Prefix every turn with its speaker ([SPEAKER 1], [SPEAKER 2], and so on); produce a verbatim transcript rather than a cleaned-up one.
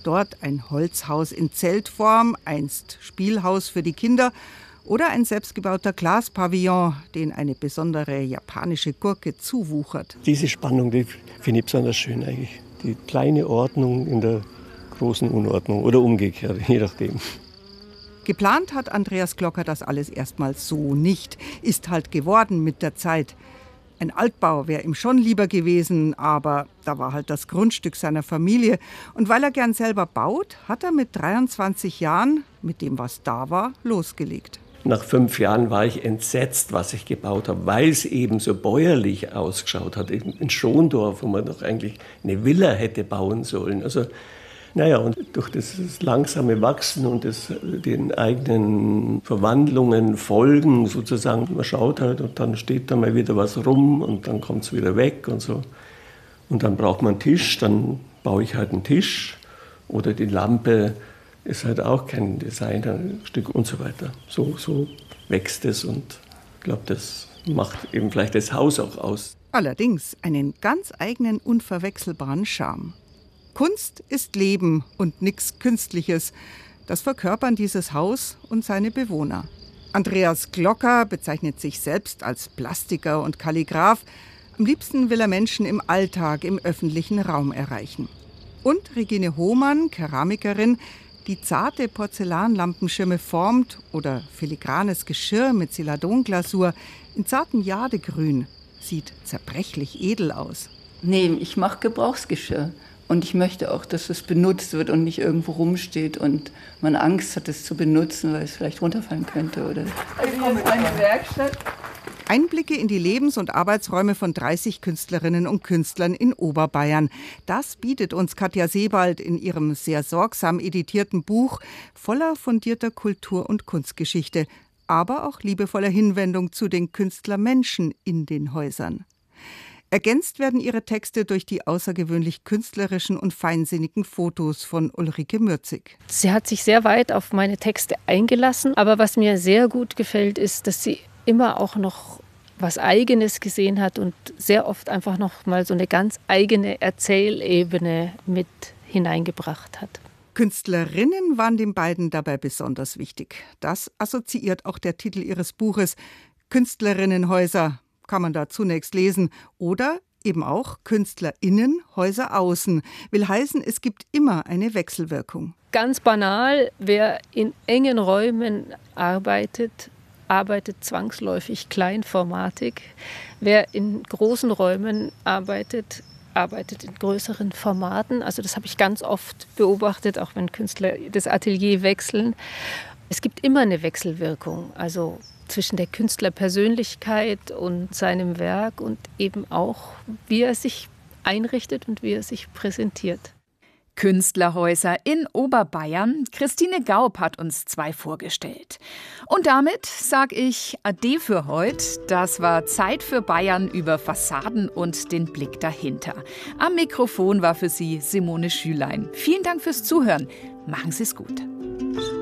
[SPEAKER 1] Dort ein Holzhaus in Zeltform, einst Spielhaus für die Kinder, oder ein selbstgebauter Glaspavillon, den eine besondere japanische Gurke zuwuchert.
[SPEAKER 2] Diese Spannung, die finde ich besonders schön eigentlich. Die kleine Ordnung in der großen Unordnung oder umgekehrt, je nachdem.
[SPEAKER 1] Geplant hat Andreas Glocker das alles erstmal so nicht. Ist halt geworden mit der Zeit. Ein Altbau wäre ihm schon lieber gewesen, aber da war halt das Grundstück seiner Familie. Und weil er gern selber baut, hat er mit dreiundzwanzig Jahren, mit dem was da war, losgelegt.
[SPEAKER 2] Nach fünf Jahren war ich entsetzt, was ich gebaut habe, weil es eben so bäuerlich ausgeschaut hat. In Schondorf, wo man doch eigentlich eine Villa hätte bauen sollen. Also, naja, und durch das langsame Wachsen und das, den eigenen Verwandlungen, Folgen sozusagen, man schaut halt und dann steht da mal wieder was rum und dann kommt es wieder weg und so. Und dann braucht man einen Tisch, dann baue ich halt einen Tisch oder die Lampe. Ist halt auch kein Designstück und so weiter. So, so wächst es und ich glaube, das macht eben vielleicht das Haus auch aus.
[SPEAKER 1] Allerdings einen ganz eigenen, unverwechselbaren Charme. Kunst ist Leben und nichts Künstliches. Das verkörpern dieses Haus und seine Bewohner. Andreas Glocker bezeichnet sich selbst als Plastiker und Kalligraph. Am liebsten will er Menschen im Alltag, im öffentlichen Raum erreichen. Und Regine Hohmann, Keramikerin, die zarte Porzellanlampenschirme formt oder filigranes Geschirr mit Celadonglasur in zartem Jadegrün. Sieht zerbrechlich edel aus.
[SPEAKER 3] Nee, ich mache Gebrauchsgeschirr. Und ich möchte auch, dass es benutzt wird und nicht irgendwo rumsteht und man Angst hat, es zu benutzen, weil es vielleicht runterfallen könnte. Oder hier ist meine Werkstatt.
[SPEAKER 1] Einblicke in die Lebens- und Arbeitsräume von dreißig Künstlerinnen und Künstlern in Oberbayern. Das bietet uns Katja Sebald in ihrem sehr sorgsam editierten Buch voller fundierter Kultur- und Kunstgeschichte, aber auch liebevoller Hinwendung zu den Künstlermenschen in den Häusern. Ergänzt werden ihre Texte durch die außergewöhnlich künstlerischen und feinsinnigen Fotos von Ulrike Mürzig.
[SPEAKER 4] Sie hat sich sehr weit auf meine Texte eingelassen, aber was mir sehr gut gefällt, ist, dass sie immer auch noch was Eigenes gesehen hat und sehr oft einfach noch mal so eine ganz eigene Erzählebene mit hineingebracht hat.
[SPEAKER 1] Künstlerinnen waren den beiden dabei besonders wichtig. Das assoziiert auch der Titel ihres Buches Künstlerinnenhäuser, kann man da zunächst lesen. Oder eben auch KünstlerInnen, Häuser außen. Will heißen, es gibt immer eine Wechselwirkung.
[SPEAKER 4] Ganz banal, wer in engen Räumen arbeitet, arbeitet zwangsläufig kleinformatig. Wer in großen Räumen arbeitet, arbeitet in größeren Formaten. Also das habe ich ganz oft beobachtet, auch wenn Künstler das Atelier wechseln. Es gibt immer eine Wechselwirkung, also zwischen der Künstlerpersönlichkeit und seinem Werk und eben auch, wie er sich einrichtet und wie er sich präsentiert.
[SPEAKER 5] Künstlerhäuser in Oberbayern. Christine Gaub hat uns zwei vorgestellt. Und damit sage ich Ade für heute. Das war Zeit für Bayern über Fassaden und den Blick dahinter. Am Mikrofon war für Sie Simone Schülein. Vielen Dank fürs Zuhören. Machen Sie es gut.